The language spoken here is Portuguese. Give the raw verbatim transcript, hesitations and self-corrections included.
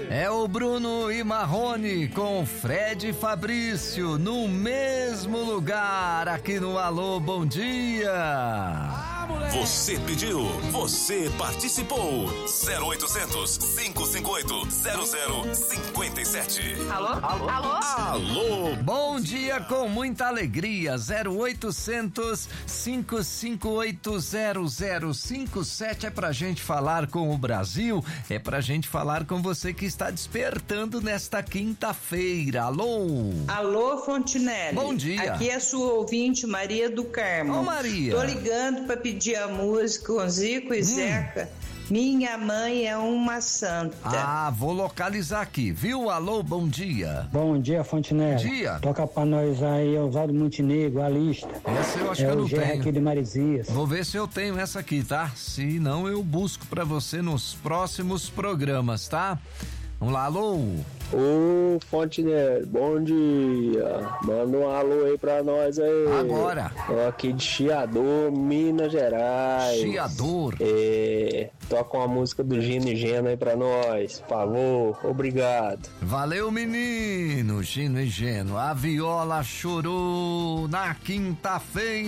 É o Bruno e Marrone com Fred e Fabrício no mesmo lugar aqui no Alô Bom Dia. Você pediu, você participou. zero oitocentos, cinco cinco oito, zero zero cinco sete. Alô? Alô? Alô? Alô? Bom dia com muita alegria. zero oitocentos, cinco cinco oito, zero zero cinco sete é pra gente falar com o Brasil, é pra gente falar com você que está despertando nesta quinta-feira. Alô? Alô, Fontinelli. Bom dia. Aqui é a sua ouvinte, Maria do Carmo. Ô, Maria. Tô ligando pra pedir a música com Zico e hum. Zeca. Minha mãe é uma santa. Ah, vou localizar aqui, viu? Alô, bom dia. Bom dia, Fontinelli. Bom dia. Toca pra nós aí, Oswaldo Montenegro, a lista. Essa eu acho é que eu não o G R tenho. aqui de Marizias. Vou ver se eu tenho essa aqui, tá? Se não, eu busco pra você nos próximos programas, tá? Vamos lá, alô? Ô, Fontenelle, bom dia. Manda um alô aí pra nós aí. Agora. Tô aqui de Chiador, Minas Gerais. Chiador. É, toca uma música do Gino e Geno aí pra nós, por favor. Obrigado. Valeu, menino. Gino e Geno. A viola chorou na quinta-feira.